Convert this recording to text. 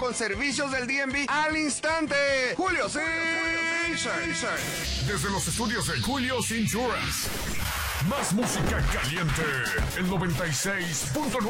con servicios del DMV al instante. Julio Sin. Desde los estudios de Julio's Insurance. Más música caliente. El 96.9.